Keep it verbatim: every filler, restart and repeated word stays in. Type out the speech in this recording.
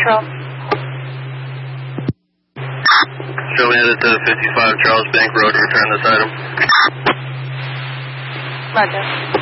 Charles. Show me headed to fifty-five Charles Bank Road, return this item. Roger.